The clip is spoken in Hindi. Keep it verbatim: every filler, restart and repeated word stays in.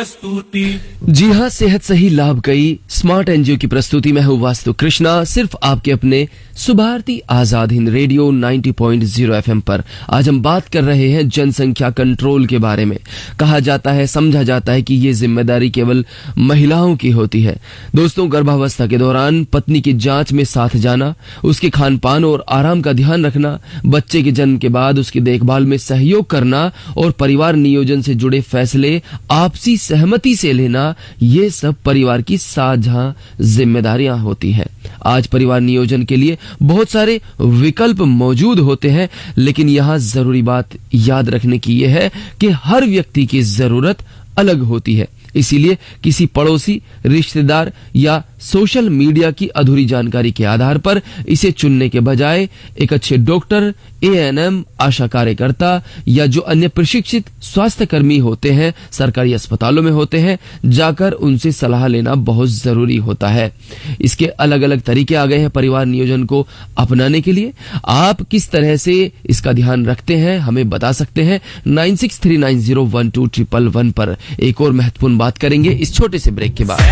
प्रस्तुति। जी हाँ, सेहत सही लाभ कई स्मार्ट एनजीओ की प्रस्तुति में हूँ वास्तु कृष्णा, सिर्फ आपके अपने सुभारती आजाद हिंद रेडियो नब्बे पॉइंट शून्य एफएम पर। आज हम बात कर रहे हैं जनसंख्या कंट्रोल के बारे में। कहा जाता है, समझा जाता है कि ये जिम्मेदारी केवल महिलाओं की होती है। दोस्तों, गर्भावस्था के दौरान पत्नी की जांच में साथ जाना, उसके खान पान और आराम का ध्यान रखना, बच्चे के जन्म के बाद उसकी देखभाल में सहयोग करना और परिवार नियोजन से जुड़े फैसले आपसी सहमति से लेना, ये सब परिवार की साझा जिम्मेदारियां होती हैं। आज परिवार नियोजन के लिए बहुत सारे विकल्प मौजूद होते हैं, लेकिन यहाँ जरूरी बात याद रखने की यह है कि हर व्यक्ति की जरूरत अलग होती है। इसीलिए किसी पड़ोसी, रिश्तेदार या सोशल मीडिया की अधूरी जानकारी के आधार पर इसे चुनने के बजाय एक अच्छे डॉक्टर, एएनएम, आशा कार्यकर्ता या जो अन्य प्रशिक्षित स्वास्थ्य कर्मी होते हैं, सरकारी अस्पतालों में होते हैं, जाकर उनसे सलाह लेना बहुत जरूरी होता है। इसके अलग अलग तरीके आ गए हैं परिवार नियोजन को अपनाने के लिए। आप किस तरह से इसका ध्यान रखते हैं हमें बता सकते हैं nine six three nine zero one two triple one पर। एक और महत्वपूर्ण बात करेंगे इस छोटे से ब्रेक के बाद।